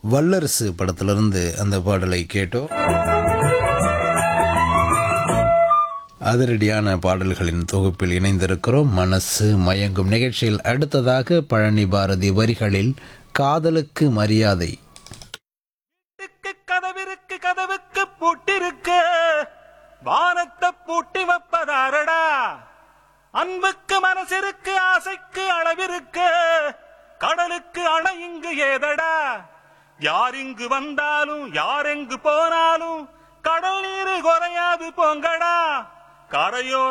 வல்லரசு படத்திலிருந்து அந்த பாடலை கேட்டோம். அதிரடியான பாடல்களின் தொகுப்பில் இணைந்திருக்கிறோம். மனசு மயங்கும் நிகழ்ச்சியில் அடுத்ததாக பழனி பாரதி வரிகளில் காதலுக்கு மரியாதை. கதவிருக்கு கதவுக்கு பூட்டிருக்கு, வானத்தை பூட்டி வைப்பதாரடா. அன்புக்கு மனசிற்கு, ஆசைக்கு அளவிருக்கு, கடலுக்கு அணை இங்கு ஏதடா. யார் இங்கு வந்தாலும் யார் எங்கு போனாலும் கடல் நீரு குறையாது போங்கடா. கரையோ